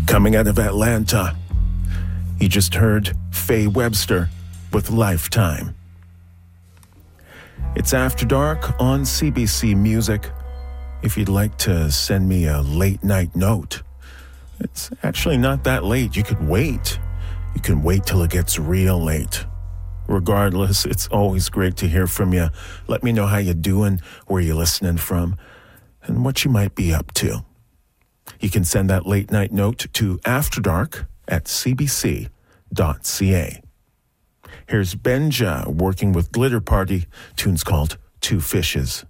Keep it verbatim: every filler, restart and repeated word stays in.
Coming out of Atlanta, you just heard Faye Webster with Lifetime. It's After Dark on C B C Music. If you'd like to send me a late night note, it's actually not that late. You could wait. You can wait till it gets real late. Regardless, it's always great to hear from you. Let me know how you're doing, where you're listening from, and what you might be up to. You can send that late night note to afterdark at c b c dot c a. Here's Benja working with Glitter Party. Tune's called Two Fishes.